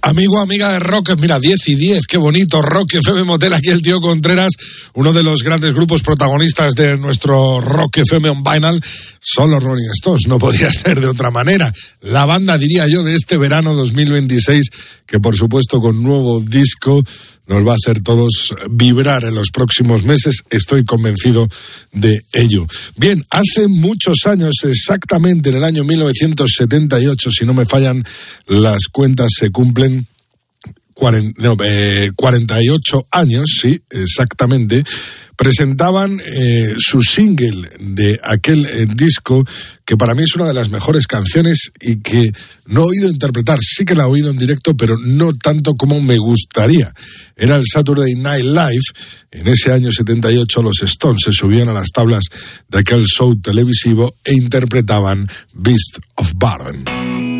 Amigo, amiga de Rock, mira, 10 y 10, qué bonito, Rock FM Motel, aquí el tío Contreras, uno de los grandes grupos protagonistas de nuestro Rock FM on Vinyl, son los Rolling Stones, no podía ser de otra manera. La banda, diría yo, de este verano 2026, que por supuesto con nuevo disco nos va a hacer todos vibrar en los próximos meses, estoy convencido de ello. Bien, hace muchos años, exactamente en el año 1978, si no me fallan las cuentas, se cumplen 48 años, sí, exactamente, presentaban su single de aquel disco que para mí es una de las mejores canciones y que no he oído interpretar, sí que la he oído en directo, pero no tanto como me gustaría. Era el Saturday Night Live. En ese año 78 los Stones se subían a las tablas de aquel show televisivo e interpretaban Beast of Burden.